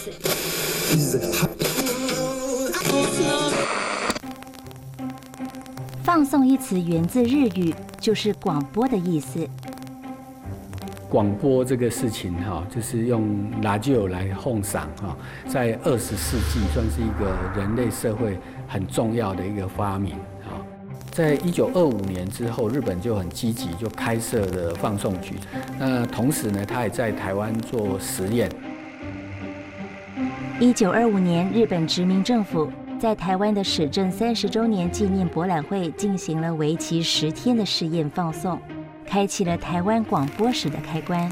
次。 放送一词源自日语，就是广播的意思。 广播这个事情就是用 radio 来奉赏在20世纪算是一个人类社会很重要的一个发明在1925年之后，日本就很积极，就开设了放送局。那同时呢，他也在台湾做实验。 1925年，日本殖民政府在台湾的始政30周年纪念博览会进行了为期10天的试验放送，开启了台湾广播史的开关。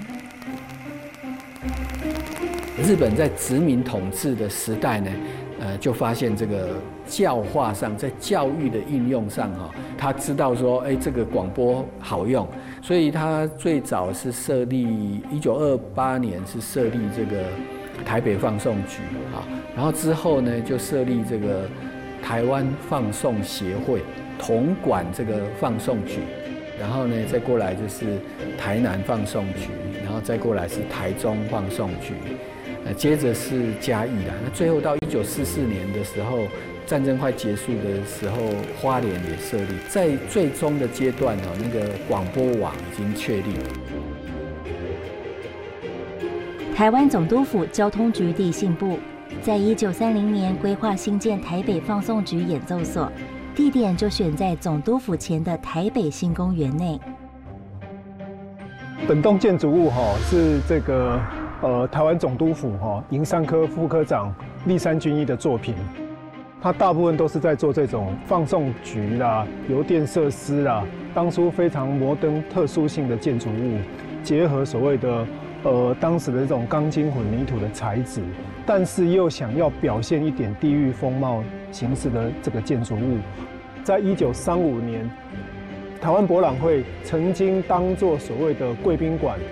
日本在殖民统治的时代呢，就发现这个教化上，在教育的应用上他知道说，这个广播好用，所以他最早是设立1928年是设立这个台北放送局然后之后呢，就设立这个台湾放送协会，统管这个放送局。然后呢，再过来就是台南放送局，然后再过来是台中放送局，接着是嘉义啦。那最后到1944年的时候，战争快结束的时候，花莲也设立。在最终的阶段那个广播网已经确立。 台湾总督府交通局地信部在1930年规划兴建台北放送局演奏所。地点就选在总督府前的台北新公园内。 本栋建筑物是这个台湾总督府营山科副科长立山均一的作品。他大部分都是在做这种放送局啦、邮电设施啦，当初非常摩登特殊性的建筑物，结合所谓的当时的这种钢筋混凝土的材质，但是又想要表现一点地域风貌形式的这个建筑物，在1935年，台湾博览会曾经当作所谓的贵宾馆